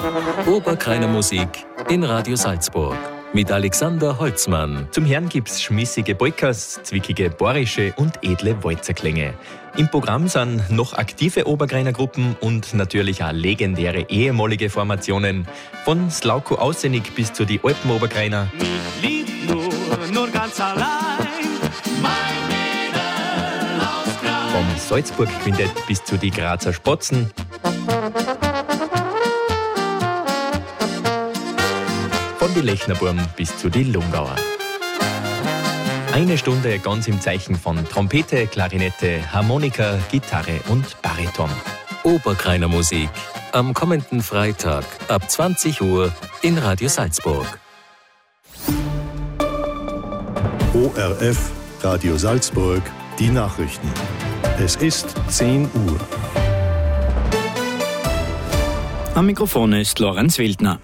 Oberkreiner Musik in Radio Salzburg mit Alexander Holzmann. Zum Hören gibt's schmissige Polkas, zwickige bayerische und edle Walzerklänge. Im Programm sind noch aktive Oberkreiner Gruppen und natürlich auch legendäre ehemalige Formationen. Von Slauko Ausenig bis zu die Alpen-Oberkreiner. Mich liebt nur ganz allein, mein Mädel aus Graz. Vom Salzburg-Quintett bis zu die Grazer Spatzen. Von die Lechnerburm bis zu die Lungauer. Eine Stunde ganz im Zeichen von Trompete, Klarinette, Harmonika, Gitarre und Bariton. Oberkreiner Musik am kommenden Freitag ab 20 Uhr in Radio Salzburg. ORF Radio Salzburg, die Nachrichten. Es ist 10 Uhr. Am Mikrofon ist Lorenz Wildner.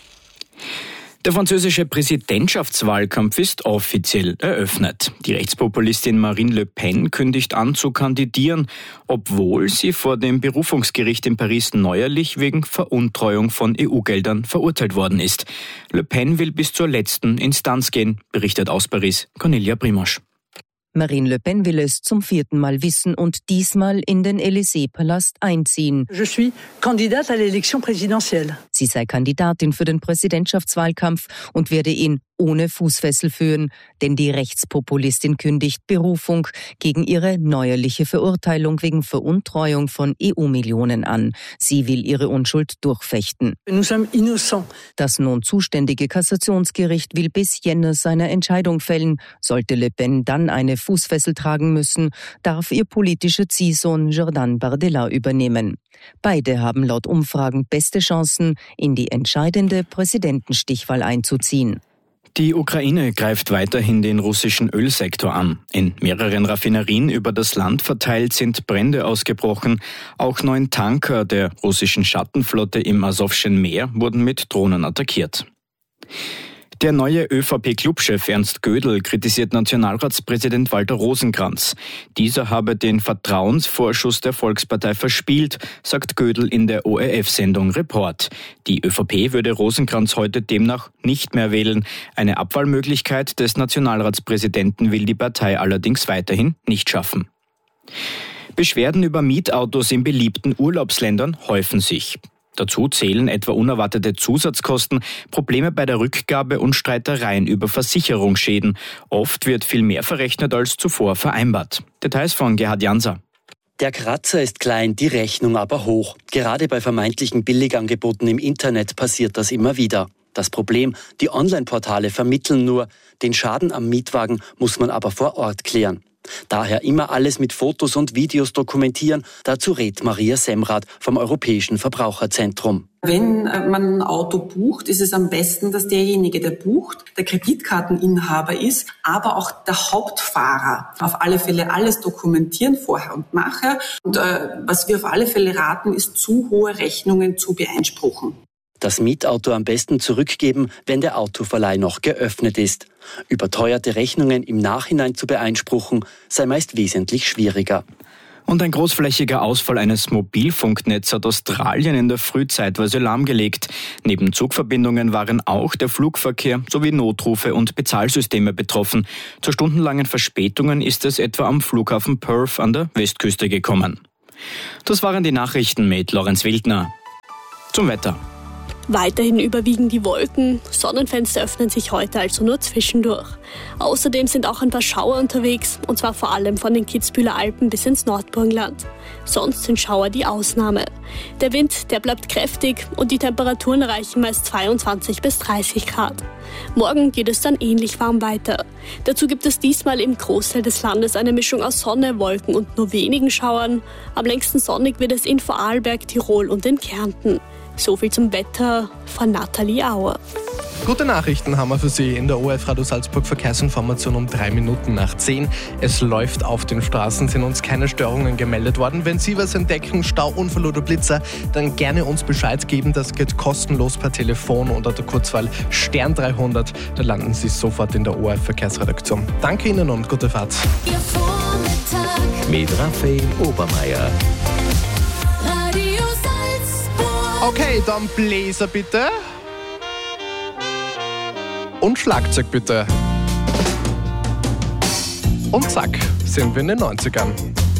Der französische Präsidentschaftswahlkampf ist offiziell eröffnet. Die Rechtspopulistin Marine Le Pen kündigt an zu kandidieren, obwohl sie vor dem Berufungsgericht in Paris neuerlich wegen Veruntreuung von EU-Geldern verurteilt worden ist. Le Pen will bis zur letzten Instanz gehen, berichtet aus Paris Cornelia Primosch. Marine Le Pen will es zum 4. Mal wissen und diesmal in den Élysée-Palast einziehen. Je suis candidate à l'élection présidentielle. Sie sei Kandidatin für den Präsidentschaftswahlkampf und werde ihn ohne Fußfessel führen, denn die Rechtspopulistin kündigt Berufung gegen ihre neuerliche Verurteilung wegen Veruntreuung von EU-Millionen an. Sie will ihre Unschuld durchfechten. Nous sommes innocents. Das nun zuständige Kassationsgericht will bis Jänner seine Entscheidung fällen. Sollte Le Pen dann eine Fußfessel tragen müssen, darf ihr politischer Ziehsohn Jordan Bardella übernehmen. Beide haben laut Umfragen beste Chancen, in die entscheidende Präsidentenstichwahl einzuziehen. Die Ukraine greift weiterhin den russischen Ölsektor an. In mehreren Raffinerien über das Land verteilt sind Brände ausgebrochen. Auch 9 Tanker der russischen Schattenflotte im Asowschen Meer wurden mit Drohnen attackiert. Der neue ÖVP-Clubchef Ernst Gödel kritisiert Nationalratspräsident Walter Rosenkranz. Dieser habe den Vertrauensvorschuss der Volkspartei verspielt, sagt Gödel in der ORF-Sendung Report. Die ÖVP würde Rosenkranz heute demnach nicht mehr wählen. Eine Abwahlmöglichkeit des Nationalratspräsidenten will die Partei allerdings weiterhin nicht schaffen. Beschwerden über Mietautos in beliebten Urlaubsländern häufen sich. Dazu zählen etwa unerwartete Zusatzkosten, Probleme bei der Rückgabe und Streitereien über Versicherungsschäden. Oft wird viel mehr verrechnet als zuvor vereinbart. Details von Gerhard Janser. Der Kratzer ist klein, die Rechnung aber hoch. Gerade bei vermeintlichen Billigangeboten im Internet passiert das immer wieder. Das Problem, die Online-Portale vermitteln nur, den Schaden am Mietwagen muss man aber vor Ort klären. Daher immer alles mit Fotos und Videos dokumentieren. Dazu rät Maria Semrath vom Europäischen Verbraucherzentrum. Wenn man ein Auto bucht, ist es am besten, dass derjenige, der bucht, der Kreditkarteninhaber ist, aber auch der Hauptfahrer. Auf alle Fälle alles dokumentieren, vorher und nachher. Und was wir auf alle Fälle raten, ist, zu hohe Rechnungen zu beeinspruchen. Das Mietauto am besten zurückgeben, wenn der Autoverleih noch geöffnet ist. Überteuerte Rechnungen im Nachhinein zu beeinspruchen, sei meist wesentlich schwieriger. Und ein großflächiger Ausfall eines Mobilfunknetzes hat Australien in der Früh zeitweise lahmgelegt. Neben Zugverbindungen waren auch der Flugverkehr sowie Notrufe und Bezahlsysteme betroffen. Zu stundenlangen Verspätungen ist es etwa am Flughafen Perth an der Westküste gekommen. Das waren die Nachrichten mit Lorenz Wildner. Zum Wetter. Weiterhin überwiegen die Wolken, Sonnenfenster öffnen sich heute also nur zwischendurch. Außerdem sind auch ein paar Schauer unterwegs, und zwar vor allem von den Kitzbüheler Alpen bis ins Nordburgenland. Sonst sind Schauer die Ausnahme. Der Wind, der bleibt kräftig und die Temperaturen erreichen meist 22 bis 30 Grad. Morgen geht es dann ähnlich warm weiter. Dazu gibt es diesmal im Großteil des Landes eine Mischung aus Sonne, Wolken und nur wenigen Schauern. Am längsten sonnig wird es in Vorarlberg, Tirol und in Kärnten. So viel zum Wetter von Nathalie Auer. Gute Nachrichten haben wir für Sie in der ORF Radio Salzburg Verkehrsinformation um 3 Minuten nach 10. Es läuft auf den Straßen, sind uns keine Störungen gemeldet worden. Wenn Sie was entdecken, Stauunfall oder Blitzer, dann gerne uns Bescheid geben. Das geht kostenlos per Telefon unter der Kurzwahl Stern 300. Da landen Sie sofort in der ORF Verkehrsredaktion. Danke Ihnen und gute Fahrt. Mit Raphael Obermeier. Radio Salzburg. Okay, dann Bläser bitte. Und Schlagzeug bitte. Und zack, sind wir in den 90ern.